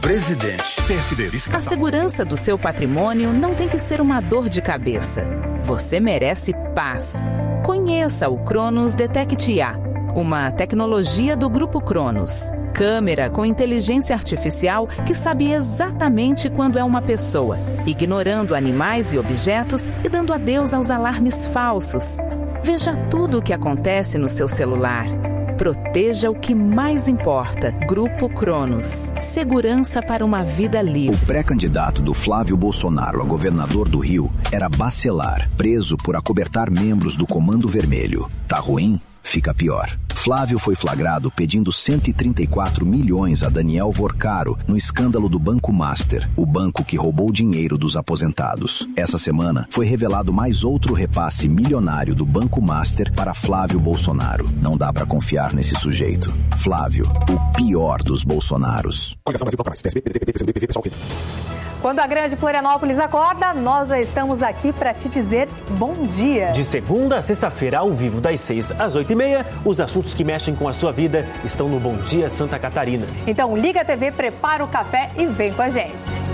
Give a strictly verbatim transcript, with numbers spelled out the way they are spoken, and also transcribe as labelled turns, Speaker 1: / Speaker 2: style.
Speaker 1: Presidente.
Speaker 2: P S D, vice-capital.
Speaker 3: A segurança do seu patrimônio não tem que ser uma dor de cabeça. Você merece paz. Conheça o Cronos Detect I A, uma tecnologia do Grupo Cronos. Câmera com inteligência artificial que sabe exatamente quando é uma pessoa, ignorando animais e objetos e dando adeus aos alarmes falsos. Veja tudo o que acontece no seu celular. Proteja o que mais importa. Grupo Cronos. Segurança para uma vida livre.
Speaker 4: O pré-candidato do Flávio Bolsonaro a governador do Rio era Bacelar, preso por acobertar membros do Comando Vermelho. Tá ruim? Fica pior. Flávio foi flagrado pedindo cento e trinta e quatro milhões a Daniel Vorcaro no escândalo do Banco Master, o banco que roubou dinheiro dos aposentados. Essa semana foi revelado mais outro repasse milionário do Banco Master para Flávio Bolsonaro. Não dá pra confiar nesse sujeito. Flávio, o pior dos Bolsonaros.
Speaker 5: Quando a grande Florianópolis acorda, nós já estamos aqui para te dizer bom dia.
Speaker 6: De segunda a sexta-feira, ao vivo, das seis às oito e meia, os assuntos que mexem com a sua vida estão no Bom Dia Santa Catarina.
Speaker 5: Então liga a T V, prepara o café e vem com a gente.